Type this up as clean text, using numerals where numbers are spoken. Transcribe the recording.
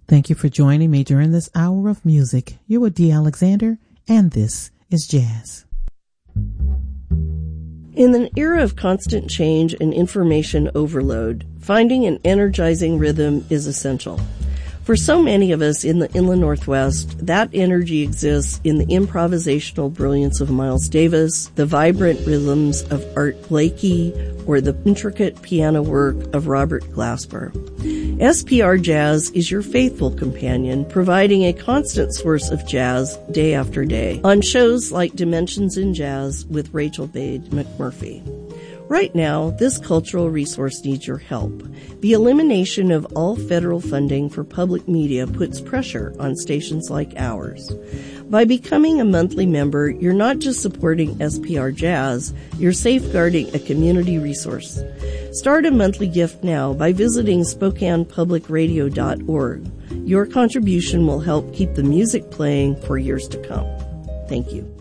Thank you for joining me during this hour of music. You're with Dee Alexander, and this is Jazz. In an era of constant change and information overload, finding an energizing rhythm is essential. For so many of us in the Inland Northwest, that energy exists in the improvisational brilliance of Miles Davis, the vibrant rhythms of Art Blakey, or the intricate piano work of Robert Glasper. SPR Jazz is your faithful companion, providing a constant source of jazz day after day on shows like Dimensions in Jazz with Rachel Bade McMurphy. Right now, this cultural resource needs your help. The elimination of all federal funding for public media puts pressure on stations like ours. By becoming a monthly member, you're not just supporting SPR Jazz, you're safeguarding a community resource. Start a monthly gift now by visiting SpokanePublicRadio.org. Your contribution will help keep the music playing for years to come. Thank you.